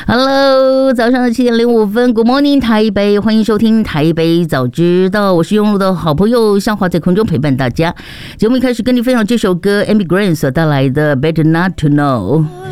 Hello， 早上的7:05 ，Good morning， 台北，欢迎收听台北早知道，我是用路的好朋友向华，在空中陪伴大家。节目一开始跟你分享这首歌 ，Amy Grant 所带来的《Better Not to Know》。